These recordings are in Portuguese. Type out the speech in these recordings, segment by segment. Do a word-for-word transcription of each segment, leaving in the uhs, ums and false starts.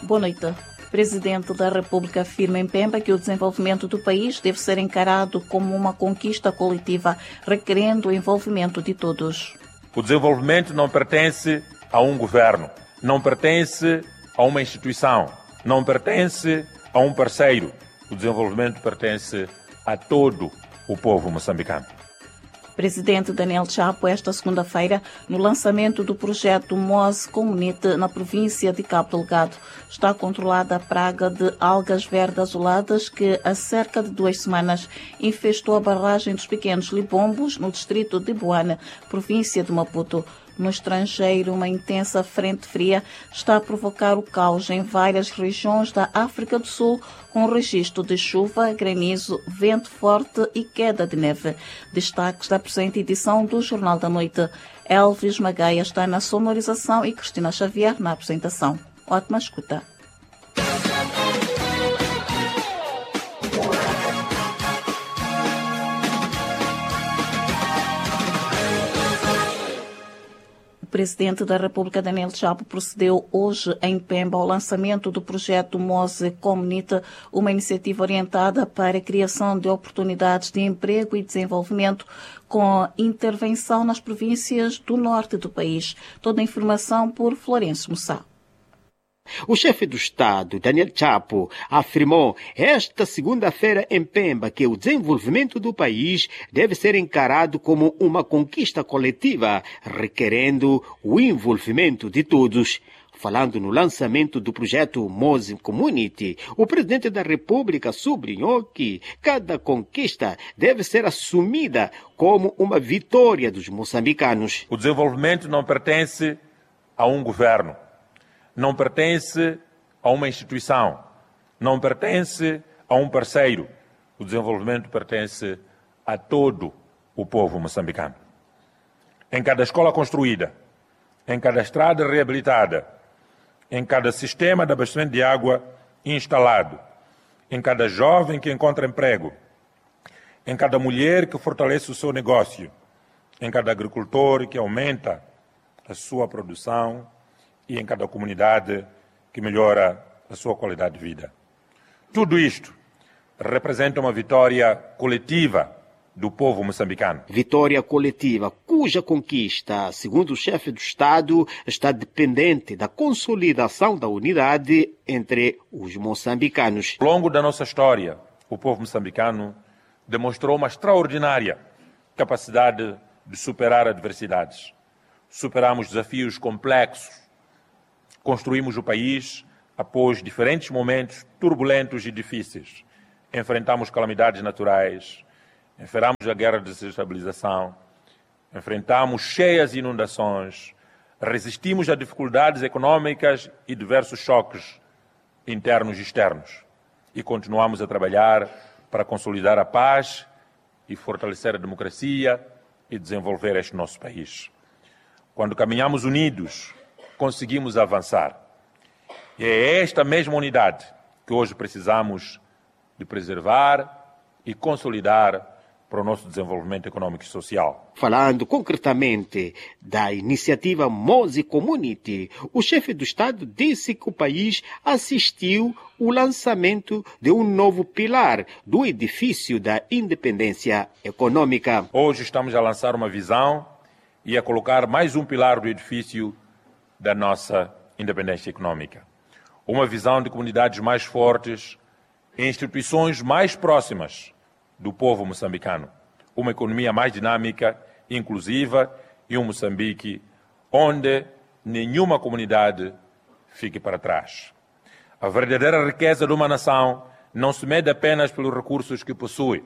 Boa noite. O Presidente da República afirma em Pemba que o desenvolvimento do país deve ser encarado como uma conquista coletiva, requerendo o envolvimento de todos. O desenvolvimento não pertence a um governo, não pertence a uma instituição, não pertence a um parceiro. O desenvolvimento pertence a todo o povo moçambicano. Presidente Daniel Chapo, esta segunda-feira, no lançamento do projeto Mose Community na província de Cabo Delgado, está controlada a praga de algas verdes azuladas que, há cerca de duas semanas, infestou a barragem dos Pequenos Libombos, no distrito de Boane, província de Maputo. No estrangeiro, uma intensa frente fria está a provocar o caos em várias regiões da África do Sul, com registro de chuva, granizo, vento forte e queda de neve. Destaques da presente edição do Jornal da Noite. Elvis Magaia está na sonorização e Cristina Xavier na apresentação. Ótima escuta. O Presidente da República, Daniel Chapo, procedeu hoje em Pemba ao lançamento do projeto Mose Community, uma iniciativa orientada para a criação de oportunidades de emprego e desenvolvimento com intervenção nas províncias do norte do país. Toda a informação por Florencio Mussá. O chefe do Estado, Daniel Chapo, afirmou esta segunda-feira em Pemba que o desenvolvimento do país deve ser encarado como uma conquista coletiva, requerendo o envolvimento de todos. Falando no lançamento do projeto Mose Community, o presidente da República sublinhou que cada conquista deve ser assumida como uma vitória dos moçambicanos. O desenvolvimento não pertence a um governo, não pertence a uma instituição, não pertence a um parceiro. O desenvolvimento pertence a todo o povo moçambicano. Em cada escola construída, em cada estrada reabilitada, em cada sistema de abastecimento de água instalado, em cada jovem que encontra emprego, em cada mulher que fortalece o seu negócio, em cada agricultor que aumenta a sua produção e em cada comunidade que melhora a sua qualidade de vida. Tudo isto representa uma vitória coletiva do povo moçambicano. Vitória coletiva, cuja conquista, segundo o chefe do Estado, está dependente da consolidação da unidade entre os moçambicanos. Ao longo da nossa história, o povo moçambicano demonstrou uma extraordinária capacidade de superar adversidades. Superamos desafios complexos. Construímos o país após diferentes momentos turbulentos e difíceis. Enfrentamos calamidades naturais, enfrentamos a guerra de desestabilização, enfrentamos cheias inundações, resistimos a dificuldades econômicas e diversos choques internos e externos. E continuamos a trabalhar para consolidar a paz e fortalecer a democracia e desenvolver este nosso país. Quando caminhamos unidos, conseguimos avançar. E é esta mesma unidade que hoje precisamos de preservar e consolidar para o nosso desenvolvimento econômico e social. Falando concretamente da iniciativa Mose Community, o chefe do Estado disse que o país assistiu ao lançamento de um novo pilar do edifício da independência econômica. Hoje estamos a lançar uma visão e a colocar mais um pilar do edifício da nossa independência econômica. Uma visão de comunidades mais fortes e instituições mais próximas do povo moçambicano. Uma economia mais dinâmica, inclusiva e um Moçambique onde nenhuma comunidade fique para trás. A verdadeira riqueza de uma nação não se mede apenas pelos recursos que possui,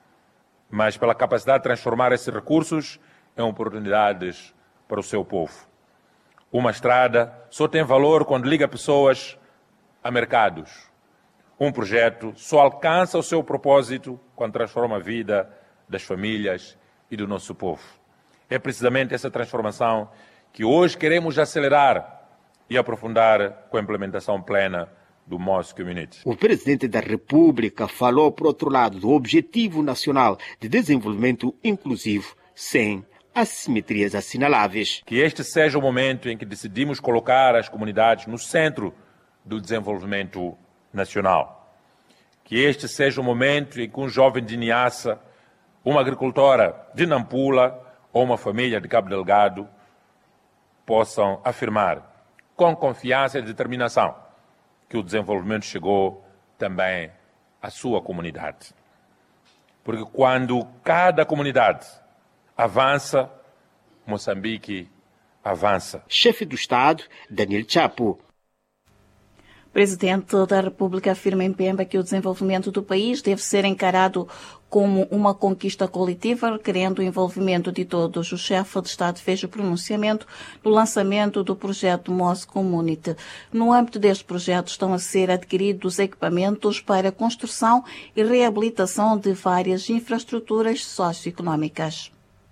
mas pela capacidade de transformar esses recursos em oportunidades para o seu povo. Uma estrada só tem valor quando liga pessoas a mercados. Um projeto só alcança o seu propósito quando transforma a vida das famílias e do nosso povo. É precisamente essa transformação que hoje queremos acelerar e aprofundar com a implementação plena do Mose Community. O presidente da República falou, por outro lado, do Objetivo Nacional de Desenvolvimento Inclusivo, sem assimetrias assinaláveis. Que este seja o momento em que decidimos colocar as comunidades no centro do desenvolvimento nacional. Que este seja o momento em que um jovem de Niassa, uma agricultora de Nampula ou uma família de Cabo Delgado possam afirmar com confiança e determinação que o desenvolvimento chegou também à sua comunidade. Porque quando cada comunidade avança, Moçambique avança. Chefe do Estado, Daniel Chapo. Presidente da República afirma em Pemba que o desenvolvimento do país deve ser encarado como uma conquista coletiva, requerendo o envolvimento de todos. O chefe de Estado fez o pronunciamento no lançamento do projeto Moz Community. No âmbito deste projeto estão a ser adquiridos equipamentos para a construção e reabilitação de várias infraestruturas socioeconómicas.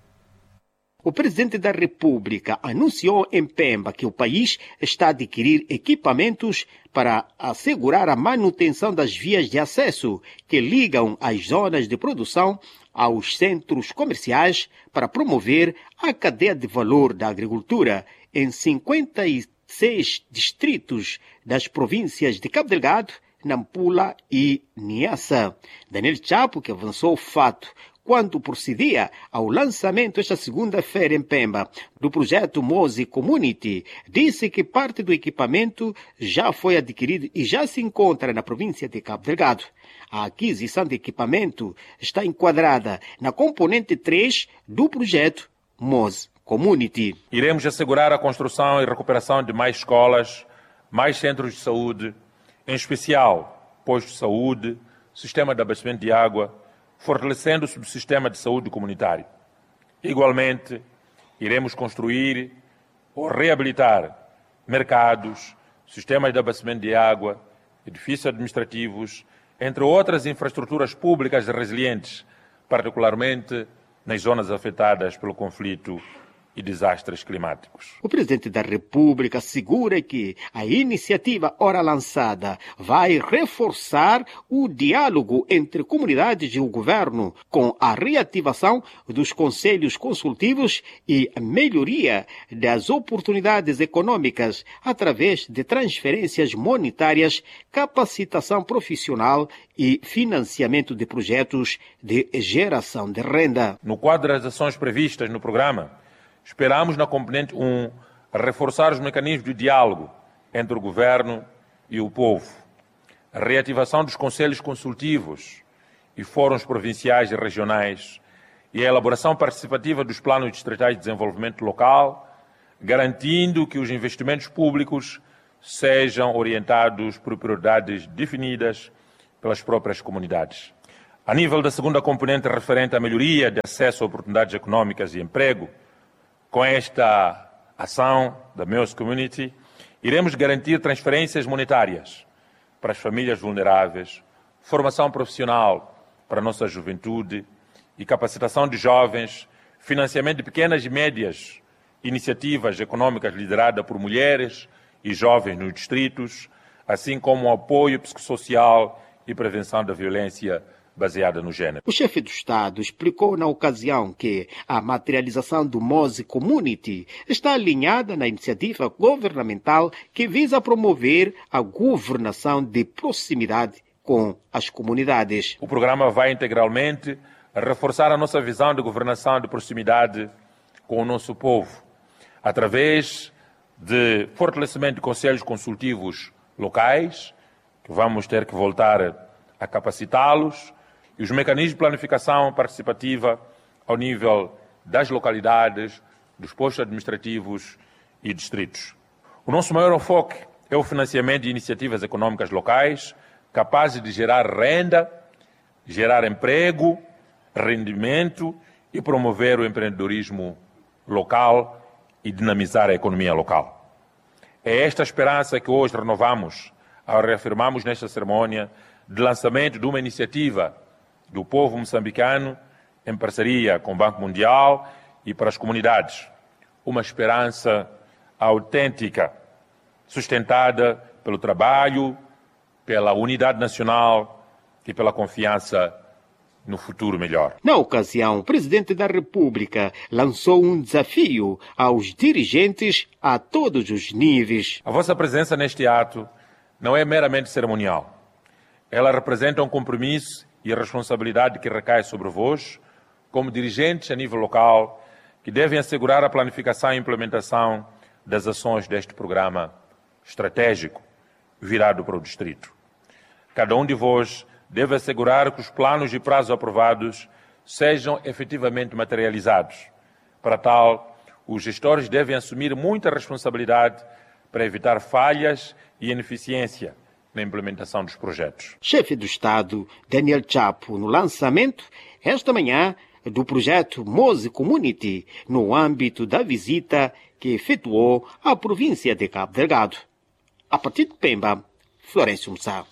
O presidente da República anunciou em Pemba que o país está a adquirir equipamentos para assegurar a manutenção das vias de acesso que ligam as zonas de produção aos centros comerciais para promover a cadeia de valor da agricultura em cinquenta e seis distritos das províncias de Cabo Delgado, Nampula e Niassa. Daniel Chapo, que avançou o fato quando procedia ao lançamento esta segunda-feira em Pemba do projeto Mozi Community, disse que parte do equipamento já foi adquirido e já se encontra na província de Cabo Delgado. A aquisição de equipamento está enquadrada na componente três do projeto Mozi Community. Iremos assegurar a construção e recuperação de mais escolas, mais centros de saúde, em especial postos de saúde, sistema de abastecimento de água, fortalecendo o subsistema de saúde comunitário. Igualmente, iremos construir ou reabilitar mercados, sistemas de abastecimento de água, edifícios administrativos, entre outras infraestruturas públicas resilientes, particularmente nas zonas afetadas pelo conflito e desastres climáticos. O presidente da República assegura que a iniciativa ora lançada vai reforçar o diálogo entre comunidades e o governo, com a reativação dos conselhos consultivos e a melhoria das oportunidades econômicas através de transferências monetárias, capacitação profissional e financiamento de projetos de geração de renda. No quadro das ações previstas no programa, esperamos na componente um reforçar os mecanismos de diálogo entre o governo e o povo, a reativação dos conselhos consultivos e fóruns provinciais e regionais e a elaboração participativa dos planos distritais de desenvolvimento local, garantindo que os investimentos públicos sejam orientados por prioridades definidas pelas próprias comunidades. A nível da segunda componente referente à melhoria de acesso a oportunidades econômicas e emprego, com esta ação da Moz Community, iremos garantir transferências monetárias para as famílias vulneráveis, formação profissional para a nossa juventude e capacitação de jovens, financiamento de pequenas e médias iniciativas econômicas lideradas por mulheres e jovens nos distritos, assim como o apoio psicossocial e prevenção da violência baseada no gênero. O chefe do Estado explicou na ocasião que a materialização do Mozi Community está alinhada na iniciativa governamental que visa promover a governação de proximidade com as comunidades. O programa vai integralmente reforçar a nossa visão de governação de proximidade com o nosso povo, através de fortalecimento de conselhos consultivos locais, que vamos ter que voltar a capacitá-los, e os mecanismos de planificação participativa ao nível das localidades, dos postos administrativos e distritos. O nosso maior enfoque é o financiamento de iniciativas econômicas locais capazes de gerar renda, gerar emprego, rendimento e promover o empreendedorismo local e dinamizar a economia local. É esta esperança que hoje renovamos ao reafirmarmos nesta cerimônia de lançamento de uma iniciativa do povo moçambicano em parceria com o Banco Mundial e para as comunidades. Uma esperança autêntica, sustentada pelo trabalho, pela unidade nacional e pela confiança no futuro melhor. Na ocasião, o presidente da República lançou um desafio aos dirigentes a todos os níveis. A vossa presença neste ato não é meramente cerimonial. Ela representa um compromisso e a responsabilidade que recai sobre vós, como dirigentes a nível local, que devem assegurar a planificação e implementação das ações deste programa estratégico virado para o distrito. Cada um de vós deve assegurar que os planos e prazos aprovados sejam efetivamente materializados. Para tal, os gestores devem assumir muita responsabilidade para evitar falhas e ineficiência na implementação dos projetos. Chefe do Estado, Daniel Chapo, no lançamento, esta manhã, do projeto Mose Community, no âmbito da visita que efetuou à província de Cabo Delgado. A partir de Pemba, Florencio Mussá.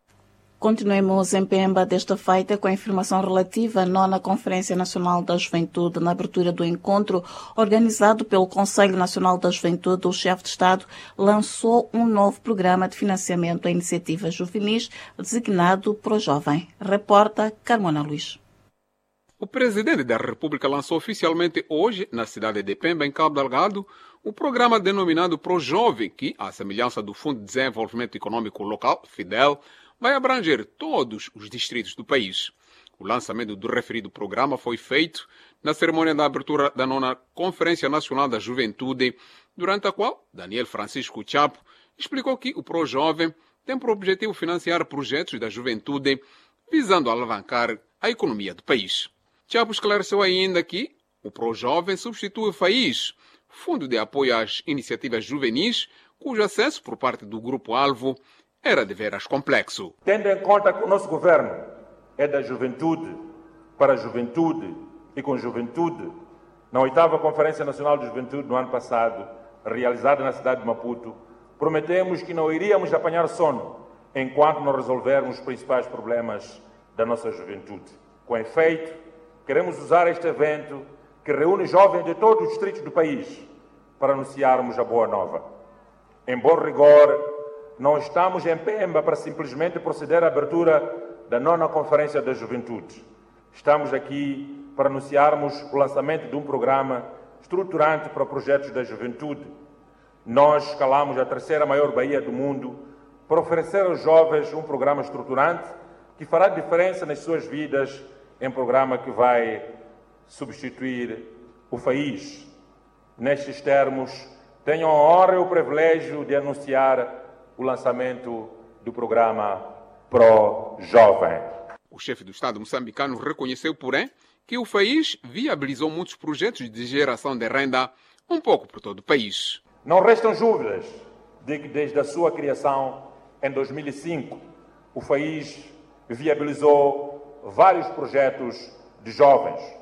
Continuemos em Pemba desta feita com a informação relativa à nona Conferência Nacional da Juventude. Na abertura do encontro organizado pelo Conselho Nacional da Juventude, o chefe de Estado lançou um novo programa de financiamento a iniciativas juvenis designado Pro Jovem. Reporta Carmona Luís. O presidente da República lançou oficialmente hoje, na cidade de Pemba, em Cabo Delgado, o programa denominado Pro Jovem, que, à semelhança do Fundo de Desenvolvimento Econômico Local, FIDEL, vai abranger todos os distritos do país. O lançamento do referido programa foi feito na cerimônia da abertura da nona Conferência Nacional da Juventude, durante a qual Daniel Francisco Chapo explicou que o Pro Jovem tem por objetivo financiar projetos da juventude visando alavancar a economia do país. Chapo esclareceu ainda que o Pro Jovem substitui o FAIS, Fundo de Apoio às Iniciativas Juvenis, cujo acesso por parte do Grupo-Alvo era de veras complexo. Tendo em conta que o nosso governo é da juventude, para a juventude e com juventude, na oitava Conferência Nacional de Juventude no ano passado, realizada na cidade de Maputo, prometemos que não iríamos apanhar sono enquanto não resolvermos os principais problemas da nossa juventude. Com efeito, queremos usar este evento, que reúne jovens de todos os distritos do país, para anunciarmos a boa nova. Em bom rigor, não estamos em Pemba para simplesmente proceder à abertura da nona Conferência da Juventude. Estamos aqui para anunciarmos o lançamento de um programa estruturante para projetos da juventude. Nós escalamos a terceira maior baía do mundo para oferecer aos jovens um programa estruturante que fará diferença nas suas vidas, em programa que vai substituir o FAIS. Nestes termos, tenho a honra e o privilégio de anunciar o lançamento do programa Pro Jovem. O chefe do Estado moçambicano reconheceu, porém, que o FAIS viabilizou muitos projetos de geração de renda um pouco por todo o país. Não restam dúvidas de que desde a sua criação em dois mil e cinco, o FAIS viabilizou vários projetos de jovens.